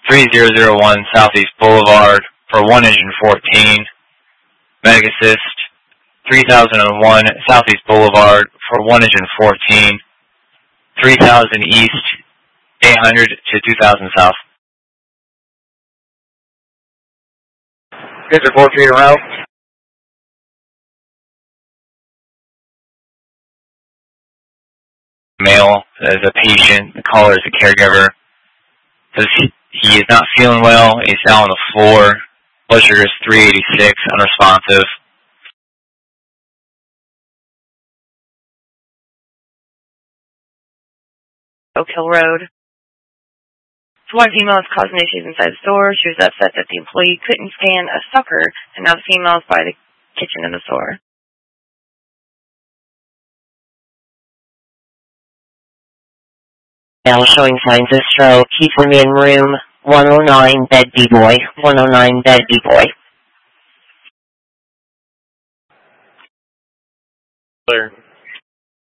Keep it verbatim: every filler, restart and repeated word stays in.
three thousand one Southeast Boulevard for one inch and fourteen. Medic assist, three thousand one Southeast Boulevard for one inch and fourteen. three thousand East, eight hundred to two thousand South. Good, four three in a row. Male as a patient, the caller is a caregiver. Says he, he is not feeling well. He's down on the floor. Blood sugar is three eighty-six, unresponsive. Oak Hill Road. So one female is causing issues inside the store. She was upset that the employee couldn't stand a sucker, and now the female is by the kitchen in the store. Now showing signs of stroke. He's in room one oh nine, bed B boy. one oh nine, bed B boy. Clear.